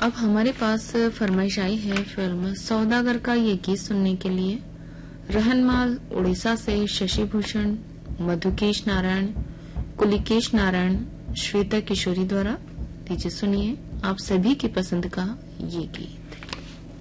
अब हमारे पास फरमाइश आई है फिल्म सौदागर का ये गीत सुनने के लिए। रहनमाल उड़ीसा से शशि भूषण, मधुकेश नारायण, कुलिकेश नारायण, श्वेता किशोरी द्वारा। दीजिए सुनिए आप सभी की पसंद का ये गीत।